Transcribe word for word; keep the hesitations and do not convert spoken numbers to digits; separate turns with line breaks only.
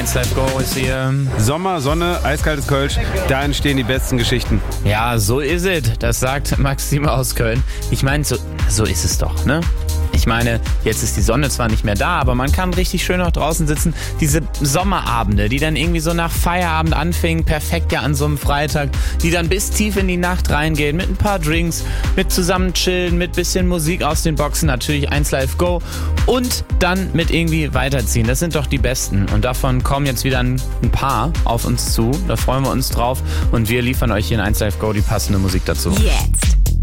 eins Live Go ist hier.
Sommer, Sonne, eiskaltes Kölsch, da entstehen die besten Geschichten.
Ja, so ist es. Das sagt Maxime aus Köln. Ich meine, so, so ist es doch, ne? Ich meine, jetzt ist die Sonne zwar nicht mehr da, aber man kann richtig schön auch draußen sitzen. Diese Sommerabende, die dann irgendwie so nach Feierabend anfingen, perfekt ja an so einem Freitag, die dann bis tief in die Nacht reingehen, mit ein paar Drinks, mit zusammen chillen, mit bisschen Musik aus den Boxen, natürlich eins Live Go und dann mit irgendwie weiterziehen. Das sind doch die besten und davon kommen jetzt wieder ein, ein paar auf uns zu. Da freuen wir uns drauf und wir liefern euch hier in eins Live Go die passende Musik dazu.
Jetzt